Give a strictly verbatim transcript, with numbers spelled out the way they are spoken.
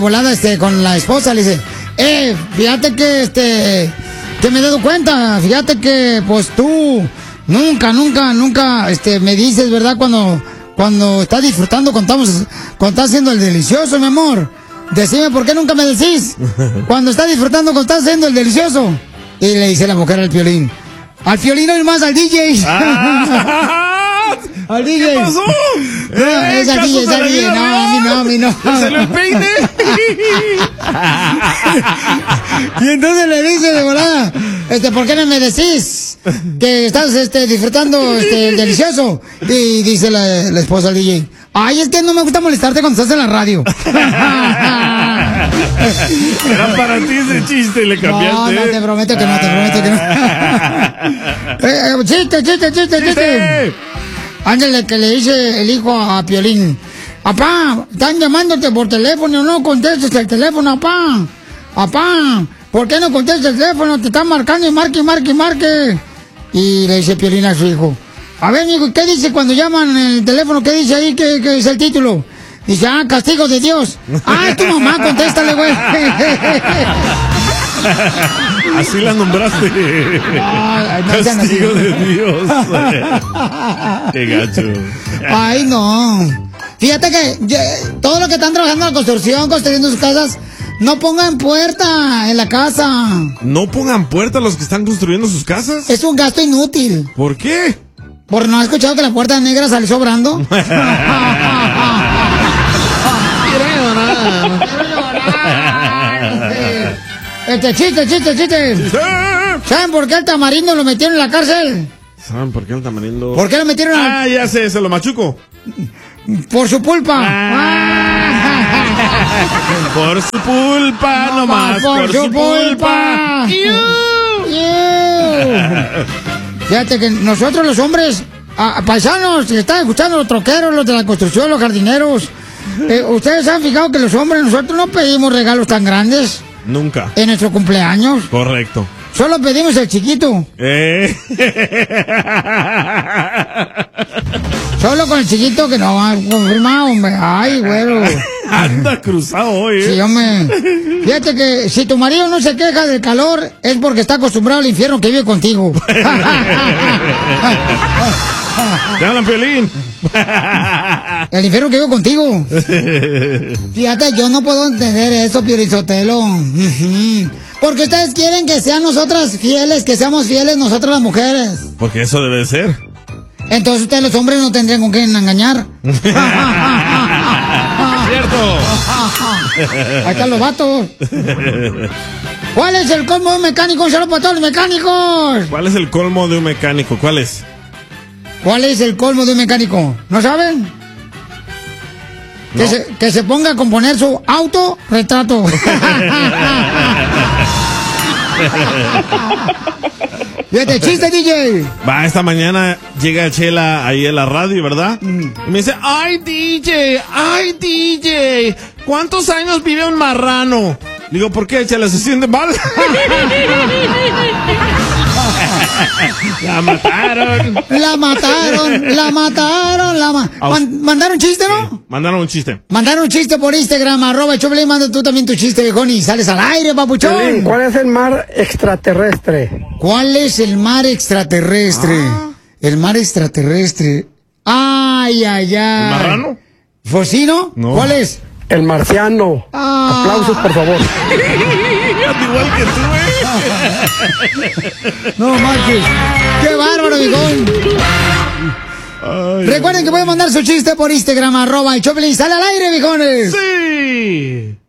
volada, este, con la esposa, le dice, eh, fíjate que, este, que me he dado cuenta, fíjate que, pues tú, nunca, nunca, nunca, este, me dices, ¿verdad? Cuando, cuando estás disfrutando, cuando estamos, cuando estás haciendo el delicioso, mi amor. Decime por qué nunca me decís cuando estás disfrutando, cuando estás haciendo el delicioso. Y le dice la mujer al Piolín, al Piolín no es más, al D J. Ah, al D J. ¿Qué pasó? No, ¿Eh, es al D J, es al D J. No, a mí no, a mí no. ¿Ya se le peine? Y entonces le dice de volada, este, ¿por qué no me decís que estás este, disfrutando este, el delicioso? Y dice la, la esposa al D J, ay, es que no me gusta molestarte cuando estás en la radio. Era para ti ese chiste, le cambiaste. No, no, te prometo que no, te prometo que no. eh, eh, chiste, chiste, chiste, chiste. Ándale, que le dice el hijo a, a Piolín, apá, están llamándote por teléfono, no contestes el teléfono, apá. Apá, ¿por qué no contestas el teléfono? Te están marcando y marque, marque, marque. Y le dice Piolín a su hijo, a ver, hijo, ¿qué dice cuando llaman el teléfono? ¿Qué dice ahí? ¿Qué, qué es el título? Dice, ah, castigo de Dios. Ah, es tu mamá, contéstale, güey. Así la nombraste. Ay, no, castigo de Dios. Qué gacho. Ay, no. Fíjate que yo, todo lo que están trabajando en la construcción, construyendo sus casas, no pongan puerta en la casa. ¿No pongan puerta los que están construyendo sus casas? Es un gasto inútil. ¿Por qué? ¿Por no has escuchado que la puerta negra sale sobrando? Quiero llorar. Este chiste, chiste, chiste. Sí. ¿Saben por qué el tamarindo lo metieron en la cárcel? ¿Saben por qué el tamarindo? ¿Por qué lo metieron a... Ah, ya sé, se lo machuco. Por su pulpa. Ah. Por su pulpa, no más. Por, por su, su pulpa. pulpa. Fíjate que nosotros los hombres, a, a paisanos, que están escuchando los troqueros, los de la construcción, los jardineros, eh, ustedes han fijado que los hombres, nosotros no pedimos regalos tan grandes. Nunca. En nuestro cumpleaños. Correcto. Solo pedimos el chiquito. Eh. Solo con el chiquito que no ha confirmado, hombre. Ay, güero. Anda cruzado hoy, ¿eh? Sí, hombre. Fíjate que si tu marido no se queja del calor, es porque está acostumbrado al infierno que vive contigo. ¡Te hablan, Piolín! El infierno que vive contigo. Fíjate, yo no puedo entender eso, Piorizotelo. Porque ustedes quieren que sean nosotras fieles, que seamos fieles nosotras las mujeres. Porque eso debe de ser. Entonces ustedes los hombres no tendrían con quién engañar. ¡Cierto! Ahí están los vatos. ¿Cuál es el colmo de un mecánico? Un saludo para todos los mecánicos. ¿Cuál es el colmo de un mecánico? ¿Cuál es? ¿Cuál es el colmo de un mecánico? ¿No saben? No. Que, se, que se ponga a componer su auto retrato. Fíjate, chiste, D J. Va, esta mañana llega Chela ahí en la radio, ¿verdad? Mm. Y me dice, ay, D J, ay, D J, ¿cuántos años vive un marrano? Digo, ¿por qué, Chela? ¿Se siente mal? La mataron. La mataron, la mataron, la ma Man ¿Mandaron chiste, no? Sí, mandaron un chiste. Mandaron un chiste por Instagram, arroba Choplin, manda tú también tu chiste, viejón, y sales al aire, papuchón. ¿Cuál es el mar extraterrestre? ¿Cuál es el mar extraterrestre? Ah. El mar extraterrestre. Ay, ay, ay. ¿El marrano? ¿Focino? No. ¿Cuál es? El marciano. Ah. Aplausos, por favor. Igual que tú, ¿eh? No manches. ¡Qué bárbaro, viejón! Recuerden que pueden mandar su chiste por Instagram, arroba y Choplin. ¡Sale al aire, viejones! ¡Sí!